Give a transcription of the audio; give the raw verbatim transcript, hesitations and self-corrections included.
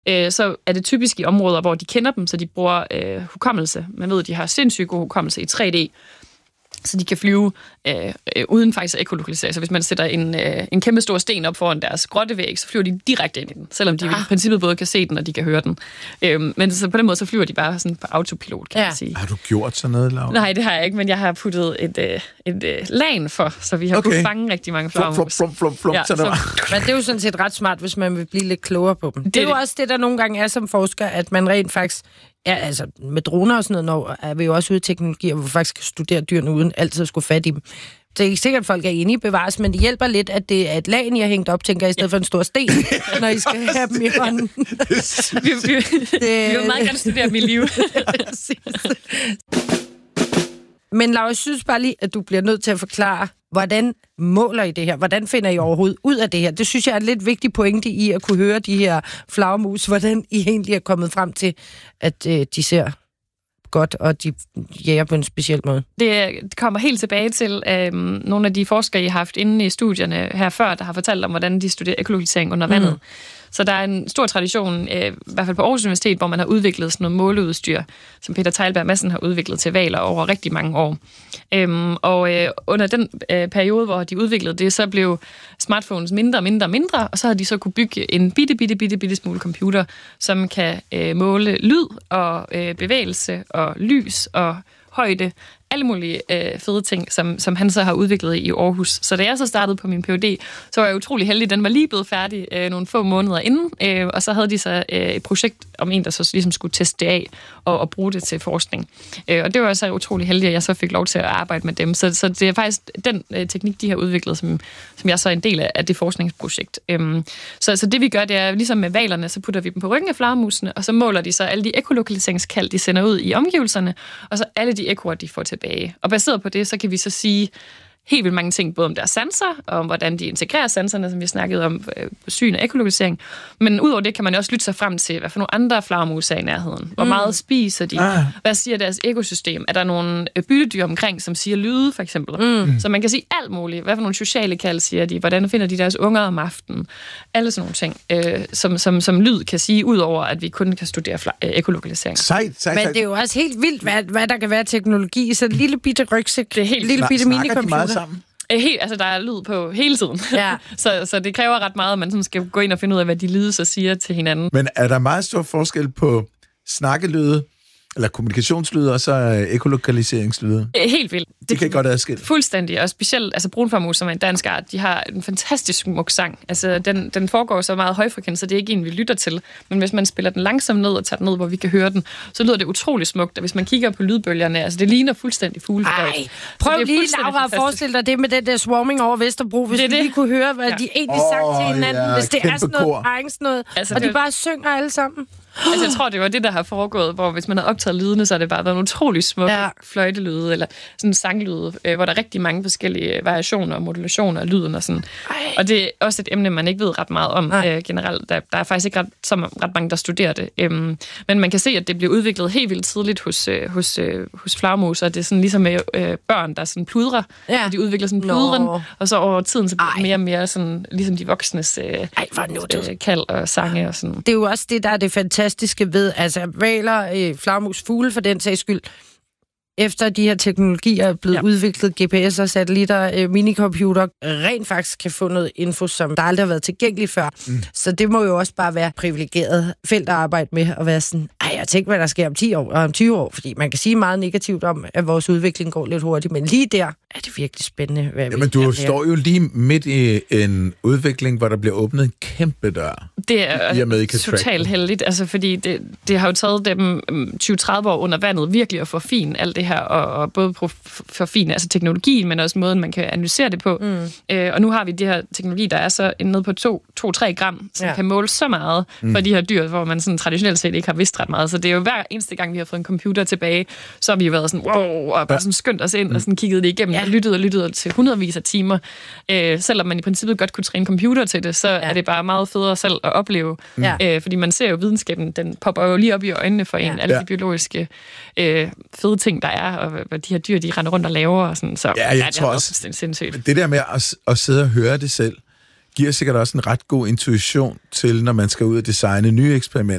øh, så er det typisk i områder, hvor de kender dem, så de bruger øh, hukommelse. Man ved, at de har sindssygt god hukommelse i tre D, så de kan flyve øh, øh, uden faktisk at ekolokalisere. Så hvis man sætter en, øh, en kæmpe stor sten op foran deres grottevæg, så flyver de direkte ind i den, selvom de ah. i princippet både kan se den, og de kan høre den. Øh, men så på den måde, så flyver de bare sådan på autopilot, kan ja. man sige. Har du gjort sådan noget, Laura? Nej, det har jeg ikke, men jeg har puttet et, øh, et øh, lagen for, så vi har okay. kunnet fange rigtig mange flagermus. Flum, flum, flum, ja, men det er jo sådan set ret smart, hvis man vil blive lidt klogere på dem. Det, det er jo også det, der nogle gange er som forsker, at man rent faktisk... Ja, altså med droner og sådan noget, når er vi jo også ude i teknologier, hvor vi faktisk kan studere dyrene uden altid at skulle fat i dem. Det er ikke sikkert, at folk er enige i bevares, men det hjælper lidt, at det er et lagen, I har hængt op, tænker jeg, i stedet for en stor sten, når I skal have dem i hånden. vi, vi, det... vi vil meget gerne studere mit liv. Men Laura, jeg synes bare lige, at du bliver nødt til at forklare, hvordan måler I det her? Hvordan finder I overhovedet ud af det her? Det synes jeg er en lidt vigtig pointe i at kunne høre de her flagermus, hvordan I egentlig er kommet frem til, at øh, de ser godt, og de jager på en speciel måde. Det kommer helt tilbage til øh, nogle af de forskere, I har haft inde i studierne her før, der har fortalt om, hvordan de studerer ekologisering under vandet. Mm. Så der er en stor tradition, øh, i hvert fald på Aarhus Universitet, hvor man har udviklet sådan noget måleudstyr, som Peter Teilberg Madsen har udviklet til hvaler over rigtig mange år. Øhm, og øh, under den øh, periode, hvor de udviklede det, så blev smartphones mindre og mindre og mindre, og så har de så kunne bygge en bitte, bitte, bitte, bitte smule computer, som kan øh, måle lyd og øh, bevægelse og lys og højde, alle mulige øh, fede ting, som, som han så har udviklet i Aarhus. Så da jeg så startede på min P H D, så var jeg utrolig heldig. Den var lige blevet færdig øh, nogle få måneder inden, øh, og så havde de så øh, et projekt om en, der så ligesom skulle teste det af og, og bruge det til forskning. Øh, og det var jeg så utrolig heldig, at jeg så fik lov til at arbejde med dem. Så, så det er faktisk den øh, teknik, de har udviklet, som, som jeg så er en del af, af det forskningsprojekt. Øh, så, så det vi gør, det er ligesom med hvalerne, så putter vi dem på ryggen af flagermusene, og så måler de så alle de ekolokaliseringskald, de sender ud i omgivelserne, og så alle de ekoer, de får tilbage. Og baseret på det, så kan vi så sige helt vildt mange ting, både om deres sanser, og om hvordan de integrerer sanserne, som vi snakkede om, øh, syn og ekolokalisering. Men udover det kan man også lytte sig frem til, hvad for nogle andre flagermus er i nærheden. Hvor meget spiser de? Ah. Hvad siger deres ekosystem? Er der nogle byttedyr omkring, som siger lyde, for eksempel? Mm. Så man kan sige alt muligt. Hvad for nogle sociale kald siger de? Hvordan finder de deres unger om aftenen? Alle sådan nogle ting, øh, som, som, som lyd kan sige, udover at vi kun kan studere fla- øh, ekolokalisering. Sejt, sejt, Men det er jo også helt vildt, hvad, hvad der kan være teknologi i sådan en lille bitte rygsæk. Det er helt lille bitte minicomputer. Sammen? Helt, altså, der er lyd på hele tiden. Ja. så, så det kræver ret meget, at man sådan skal gå ind og finde ud af, hvad de lyde så siger til hinanden. Men er der meget stor forskel på snakkelyde, eller kommunikationslyde, og så ekolokaliseringslyde? Helt vildt. Det, det kan godt adskille. Fuldstændig, og specielt altså brunfarmus, som er en dansk art, de har en fantastisk smuk sang. Altså, den, den foregår så meget højfrekvent, så det er ikke en, vi lytter til. Men hvis man spiller den langsomt ned og tager den ned, hvor vi kan høre den, så lyder det utrolig smukt. Og hvis man kigger på lydbølgerne, altså det ligner fuldstændig fuglefløjt. Ej, prøv lige, Laura, at forestille dig det med den der swarming over Vesterbro, hvis det vi lige kunne høre, hvad ja. de egentlig sang oh, til hinanden, ja, hvis det er sådan noget parings noget, altså, og de bare synger alle sammen. Altså, jeg tror, det var det, der har foregået, hvor hvis man havde optaget lydene, så har det bare været en utrolig smuk ja. fløjtelyde, eller sådan sanglyde, øh, hvor der er rigtig mange forskellige variationer og modulationer af lyden og sådan. Ej. Og det er også et emne, man ikke ved ret meget om øh, generelt. Der, der er faktisk ikke ret, så ret mange, der studerer det. Øhm, men man kan se, at det bliver udviklet helt vildt tidligt hos, øh, hos, øh, hos flagermus, og det er sådan ligesom med øh, børn, der sådan pludrer, ja. de udvikler sådan pludren, Nå. og så over tiden så bliver det mere og mere sådan, ligesom de voksnes øh, Ej, øh, kald og sange og sådan. Det er jo også det, der er det fantastiske ved, altså hvaler, øh, flagermus, fugle for den sags skyld, efter de her teknologier er blevet ja. udviklet, G P S'er, satellitter, øh, minicomputer, rent faktisk kan få noget info, som der aldrig har været tilgængeligt før. Mm. Så det må jo også bare være privilegeret felt at arbejde med, at være sådan, ej, jeg tænker, hvad der sker om ti år og om tyve år, fordi man kan sige meget negativt om, at vores udvikling går lidt hurtigt, men lige der er det virkelig spændende. Hvad Jamen, du står jo lige midt i en udvikling, hvor der bliver åbnet en kæmpe dør. Det er med, totalt heldigt, altså, fordi det, det har jo taget dem tyve til tredive år under vandet virkelig at forfine alt det her, og, og både forfine altså teknologien, men også måden, man kan analysere det på. Mm. Øh, og nu har vi de her teknologi, der er så nede på to til tre gram, som ja. kan måle så meget mm. for de her dyr, hvor man sådan traditionelt set ikke har vidst ret meget. Så det er jo hver eneste gang, vi har fået en computer tilbage, så har vi jo været sådan, wow, og bare sådan skyndt os ind mm. og sådan kigget det igennem, ja. og lyttet og lyttet til hundredvis af timer. Øh, selvom man i princippet godt kunne træne computer til det, så ja. er det bare meget federe selv at opleve. Mm. Øh, fordi man ser jo videnskaben, den popper jo lige op i øjnene for en, ja. alle de biologiske øh, fede ting, der er, og hvad de her dyr, de render rundt og laver, og sådan. Så ja, jeg ja, tror det også, sindssygt. Det der med at, at sidde og høre det selv, giver sikkert også en ret god intuition til, når man skal ud og designe nye eksperimenter.